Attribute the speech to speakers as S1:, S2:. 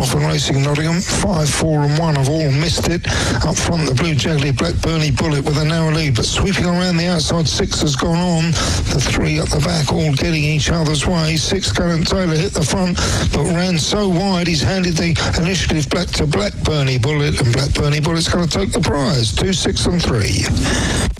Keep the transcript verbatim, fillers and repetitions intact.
S1: Dolphin Racing Nottingham. Five, four and one have all missed it. Up front, the Blue Jaggly Blackburny Bullet with a narrow lead, but sweeping around the outside, six has gone on. The three at the back all getting each other's way. Six, Cullen Taylor hit the front, but ran so wide he's handed the initiative back to Blackburny Bullet, and Blackburny Bullet's going to take the prize. Two, six and three.